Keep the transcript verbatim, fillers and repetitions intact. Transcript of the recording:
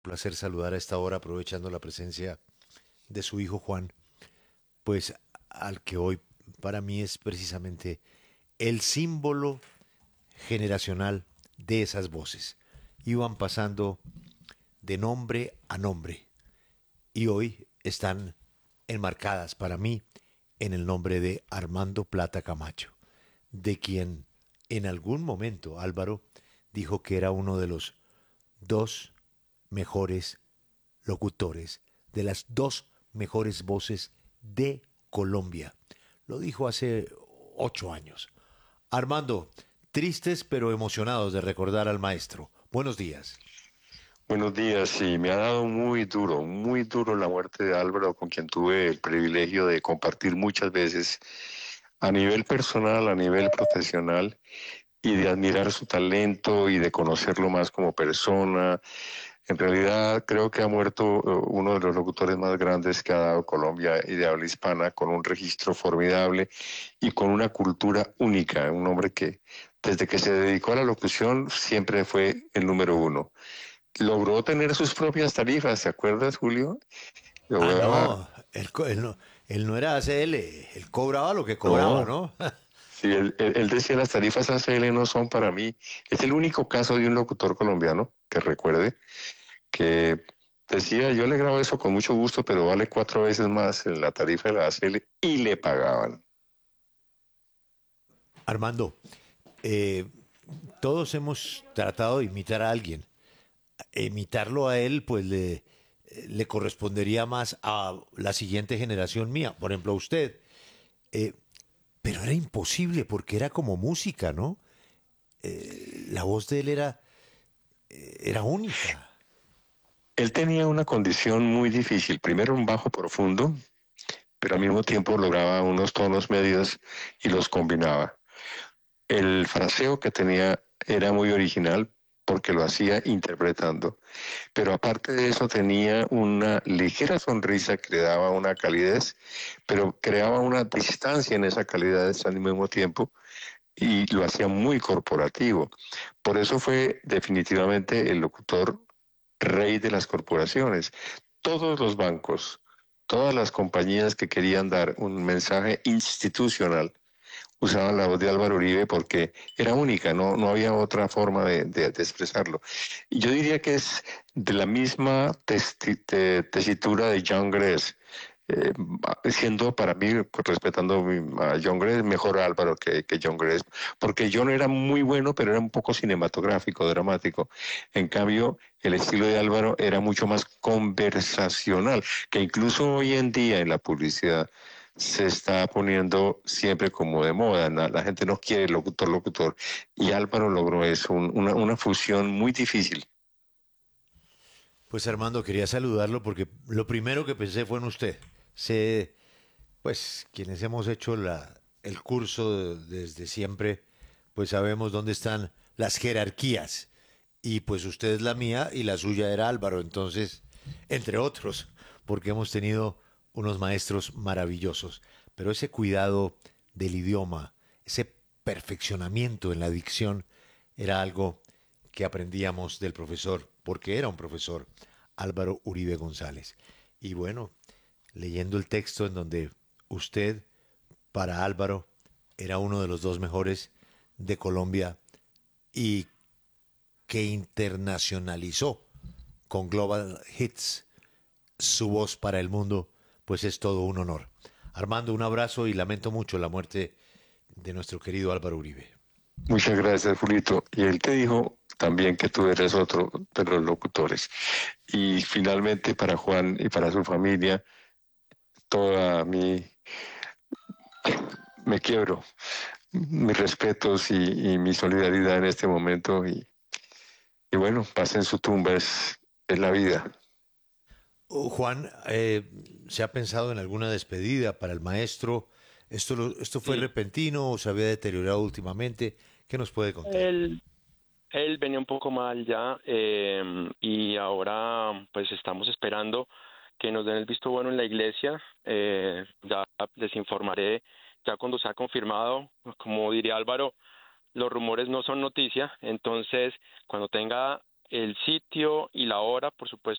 Placer saludar a esta hora, aprovechando la presencia de su hijo Juan, pues al que hoy para mí es precisamente el símbolo generacional de esas voces. Iban pasando de nombre a nombre y hoy están enmarcadas para mí en el nombre de Armando Plata Camacho, de quien en algún momento Álvaro dijo que era uno de los dos mejores locutores, de las dos mejores voces de Colombia. Lo dijo hace ocho años. Armando, tristes pero emocionados de recordar al maestro. Buenos días. Buenos días, sí, me ha dado muy duro, muy duro la muerte de Álvaro, con quien tuve el privilegio de compartir muchas veces a nivel personal, a nivel profesional, y de admirar su talento y de conocerlo más como persona. En realidad creo que ha muerto eh, uno de los locutores más grandes que ha dado Colombia y de habla hispana, con un registro formidable y con una cultura única, un hombre que desde que se dedicó a la locución siempre fue el número uno. Logró tener sus propias tarifas, ¿te acuerdas, Julio? Ah, Lograba, no, él, co- él no, él no era A C L, él cobraba lo que cobraba, no, ¿no? sí, él, él- él decía las tarifas A C L no son para mí. Es el único caso de un locutor colombiano que recuerde que decía, yo le grabo eso con mucho gusto, pero vale cuatro veces más en la tarifa de la A C L y le pagaban. Armando, eh, todos hemos tratado de imitar a alguien. Imitarlo a él, pues le, le correspondería más a la siguiente generación mía, por ejemplo a usted. Eh, pero era imposible porque era como música, ¿no? Eh, la voz de él era, eh, era única. Él tenía una condición muy difícil, primero un bajo profundo, pero al mismo tiempo lograba unos tonos medios y los combinaba. El fraseo que tenía era muy original porque lo hacía interpretando, pero aparte de eso tenía una ligera sonrisa que le daba una calidez, pero creaba una distancia en esa calidez al mismo tiempo y lo hacía muy corporativo. Por eso fue definitivamente el locutor rey de las corporaciones. Todos los bancos, todas las compañías que querían dar un mensaje institucional usaban la voz de Álvaro Uribe porque era única, no, no había otra forma de, de, de expresarlo. Y yo diría que es de la misma testi, te, tesitura de John Gress, eh, siendo para mí, respetando a John Gress, mejor Álvaro que, que John Gress, porque John era muy bueno, pero era un poco cinematográfico, dramático. En cambio, el estilo de Álvaro era mucho más conversacional, que incluso hoy en día en la publicidad se está poniendo siempre como de moda. ¿No? La gente no quiere locutor, locutor. Y Álvaro logró eso, un, una, una fusión muy difícil. Pues Armando, quería saludarlo porque lo primero que pensé fue en usted. Sé, pues, quienes hemos hecho la, el curso desde siempre, pues sabemos dónde están las jerarquías. Y pues usted es la mía y la suya era Álvaro. Entonces, entre otros, porque hemos tenido unos maestros maravillosos. Pero ese cuidado del idioma, ese perfeccionamiento en la dicción, era algo que aprendíamos del profesor, porque era un profesor, Álvaro Uribe González. Y bueno, leyendo el texto en donde usted, para Álvaro, era uno de los dos mejores de Colombia y que internacionalizó con Global Hits su voz para el mundo, pues es todo un honor. Armando, un abrazo y lamento mucho la muerte de nuestro querido Álvaro Uribe. Muchas gracias, Julito. Y él te dijo también que tú eres otro de los locutores. Y finalmente para Juan y para su familia, toda mi, me quiebro, mis respetos y, y mi solidaridad en este momento. Y, y bueno, paz en su tumba, es, es la vida. Oh, Juan, eh, ¿se ha pensado en alguna despedida para el maestro? ¿Esto, lo- ¿Esto fue Sí, repentino o se había deteriorado últimamente? ¿Qué nos puede contar? él, él venía un poco mal ya eh, y ahora pues estamos esperando que nos den el visto bueno en la iglesia. Eh, ya les informaré ya cuando sea confirmado. Como diría Álvaro, los rumores no son noticia, entonces cuando tenga el sitio y la hora, por supuesto,